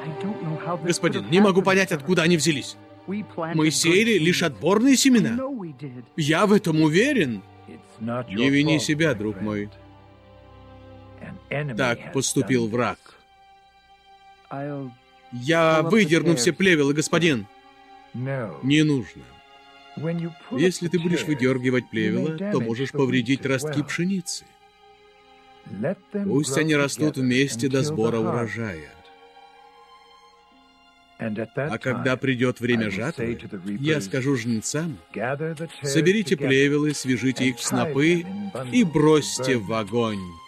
Господин, не могу понять, откуда они взялись. Мы сеяли лишь отборные семена. Я в этом уверен. Не вини себя, друг мой. Так поступил враг. Я выдерну все плевелы, господин. Не нужно. Если ты будешь выдергивать плевела, то можешь повредить ростки пшеницы. Пусть они растут вместе до сбора урожая. А когда придет время жатвы, я скажу жнецам: соберите плевелы, свяжите их в снопы и бросьте в огонь.